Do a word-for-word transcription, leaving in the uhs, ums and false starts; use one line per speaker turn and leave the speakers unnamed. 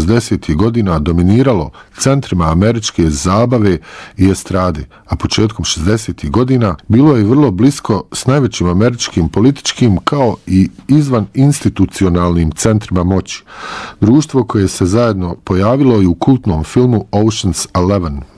šezdesetih godina dominiralo centrima američke zabave i estrade, a početkom šezdesetih godina bilo je vrlo blisko s najvećim američkim političkim kao i izvan institucionalnim centrima moći. Društvo koje se zajedno pojavilo i u kultnom filmu Ocean's Eleven.